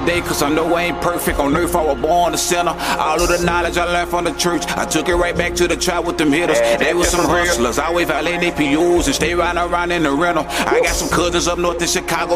day, cause I know I ain't perfect. On earth I was born a sinner. All of the knowledge I learned from the church, I took it right back to the trap with them hitters. They was some hustlers, always violating APUs and stay riding around in the rental. I got some cousins up north in Chicago